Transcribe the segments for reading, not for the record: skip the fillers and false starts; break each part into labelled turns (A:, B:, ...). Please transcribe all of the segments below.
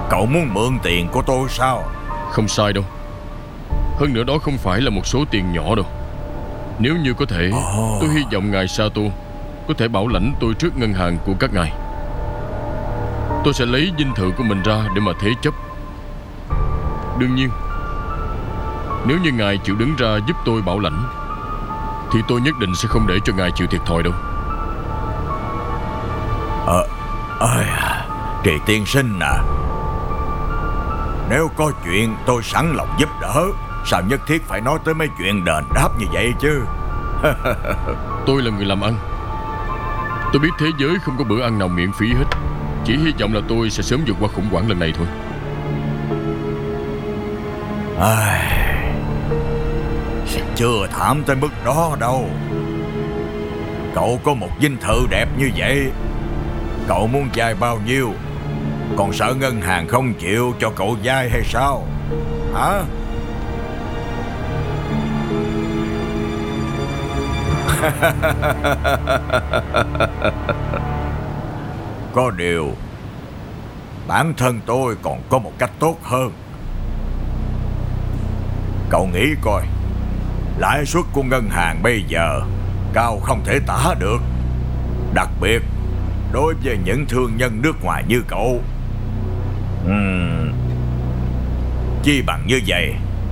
A: Cậu muốn mượn tiền của tôi sao?
B: Không sai đâu. Hơn nữa đó không phải là một số tiền nhỏ đâu. Nếu như có thể, tôi hy vọng ngài Sato có thể bảo lãnh tôi trước ngân hàng của các ngài. Tôi sẽ lấy dinh thự của mình ra để mà thế chấp. Đương nhiên, nếu như ngài chịu đứng ra giúp tôi bảo lãnh thì tôi nhất định sẽ không để cho ngài chịu thiệt thòi đâu.
A: Trì tiên sinh à, nếu có chuyện tôi sẵn lòng giúp đỡ. Sao nhất thiết phải nói tới mấy chuyện đền đáp như vậy chứ?
B: Tôi là người làm ăn. Tôi biết thế giới không có bữa ăn nào miễn phí hết. Chỉ hy vọng là tôi sẽ sớm vượt qua khủng hoảng lần này thôi.
A: Chưa thảm tới mức đó đâu. Cậu có một dinh thự đẹp như vậy, cậu muốn vay bao nhiêu? Còn sợ ngân hàng không chịu cho cậu vay hay sao? Hả? Có điều, bản thân tôi còn có một cách tốt hơn. Cậu nghĩ coi, lãi suất của ngân hàng bây giờ cao không thể tả được. Đặc biệt đối với những thương nhân nước ngoài như cậu. Chi bằng như vậy,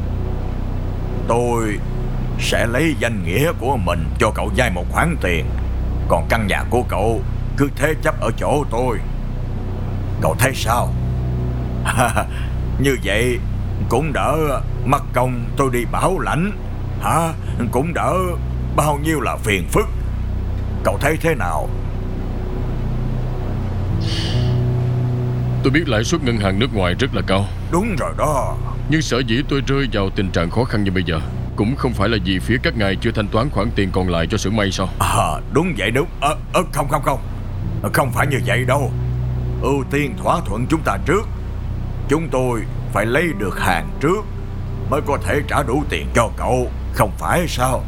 A: tôi sẽ lấy danh nghĩa của mình cho cậu vay một khoản tiền, còn căn nhà của cậu cứ thế chấp ở chỗ tôi. Cậu thấy sao? Như vậy cũng đỡ mất công tôi đi bảo lãnh, hả? Cũng đỡ bao nhiêu là phiền phức. Cậu thấy thế nào?
B: Tôi biết lãi suất ngân hàng nước ngoài rất là cao.
A: Đúng rồi đó.
B: Nhưng sở dĩ tôi rơi vào tình trạng khó khăn như bây giờ cũng không phải là vì phía các ngài chưa thanh toán khoản tiền còn lại cho xưởng may sao?
A: Đúng vậy đúng. Không phải như vậy đâu. Ưu tiên thỏa thuận chúng ta trước. Chúng tôi phải lấy được hàng trước mới có thể trả đủ tiền cho cậu, không phải sao?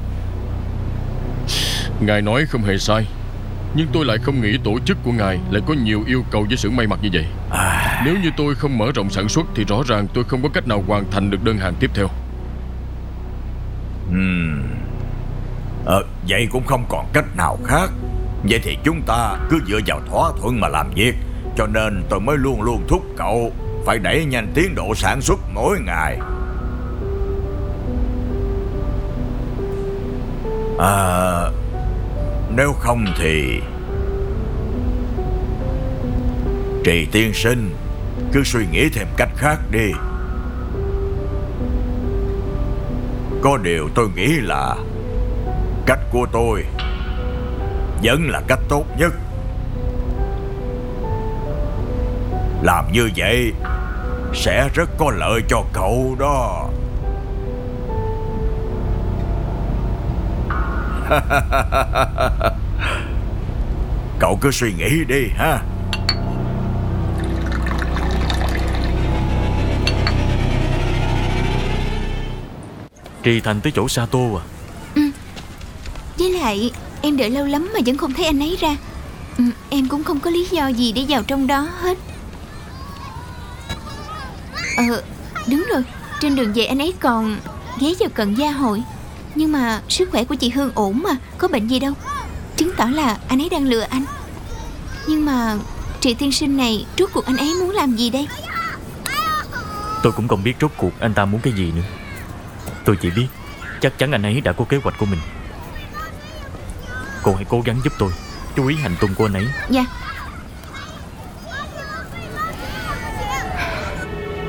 B: Ngài nói không hề sai, nhưng tôi lại không nghĩ tổ chức của ngài lại có nhiều yêu cầu với xưởng may mặc như vậy. Nếu như tôi không mở rộng sản xuất thì rõ ràng tôi không có cách nào hoàn thành được đơn hàng tiếp theo.
A: Vậy cũng không còn cách nào khác. Vậy thì chúng ta cứ dựa vào thỏa thuận mà làm việc. Cho nên tôi mới luôn luôn thúc cậu phải đẩy nhanh tiến độ sản xuất mỗi ngày. Nếu không thì Trì tiên sinh cứ suy nghĩ thêm cách khác đi. Có điều tôi nghĩ là cách của tôi vẫn là cách tốt nhất. Làm như vậy sẽ rất có lợi cho cậu đó. Cậu cứ suy nghĩ đi ha.
C: Trì Thành tới chỗ Sato à?
D: Với lại em đợi lâu lắm mà vẫn không thấy anh ấy ra. Em cũng không có lý do gì để vào trong đó hết. Đúng rồi, trên đường về anh ấy còn ghé vào Cận Gia Hội. Nhưng mà sức khỏe của chị Hương ổn mà, có bệnh gì đâu. Chứng tỏ là anh ấy đang lừa anh. Nhưng mà Trì tiên sinh này rốt cuộc anh ấy muốn làm gì đây?
C: Tôi cũng không biết rốt cuộc anh ta muốn cái gì nữa. Tôi chỉ biết chắc chắn anh ấy đã có kế hoạch của mình. Cô hãy cố gắng giúp tôi chú ý hành tung của anh ấy.
D: Dạ.